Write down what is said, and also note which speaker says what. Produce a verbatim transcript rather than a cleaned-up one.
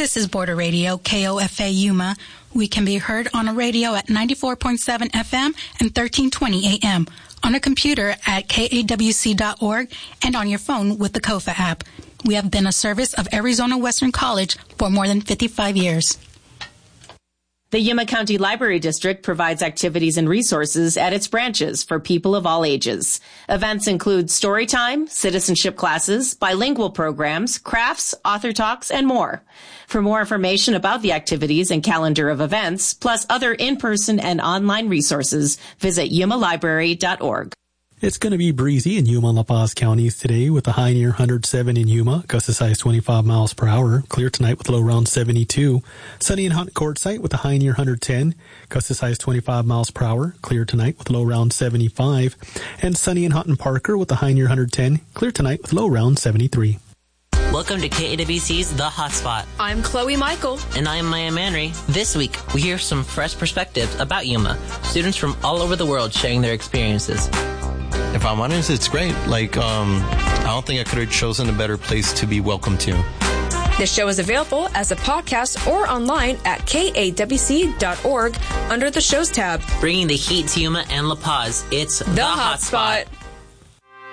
Speaker 1: This is Border Radio, K O F A Yuma. We can be heard on a radio at ninety-four point seven F M and thirteen twenty A M, on a computer at K A W C dot org, and on your phone with the KOFA app. We have been a service of Arizona Western College for more than fifty-five years.
Speaker 2: The Yuma County Library District provides activities and resources at its branches for people of all ages. Events include story time, citizenship classes, bilingual programs, crafts, author talks, and more. For more information about the activities and calendar of events, plus other in-person and online resources, visit yuma library dot org.
Speaker 3: It's going to be breezy in Yuma and La Paz counties today with a high near one hundred seven in Yuma, gust of size twenty-five miles per hour. Clear tonight with a low around seventy-two. Sunny and hot in Quartzsite with a high near one hundred ten, gust of size twenty-five miles per hour. Clear tonight with a low around seventy-five. And sunny and hot in Parker with a high near one hundred ten. Clear tonight with a low around seventy-three.
Speaker 4: Welcome to K A W C's The Hotspot.
Speaker 5: I'm Chloe Michael.
Speaker 4: And I'm Maya Manry. This week, we hear some fresh perspectives about Yuma. Students from all over the world sharing their experiences.
Speaker 6: If I'm honest, it's great. Like, um, I don't think I could have chosen a better place to be welcome to.
Speaker 5: This show is available as a podcast or online at K A W C dot org under the Shows tab.
Speaker 4: Bringing the heat to Yuma and La Paz, it's The,
Speaker 5: the
Speaker 4: Hotspot.
Speaker 5: Hotspot.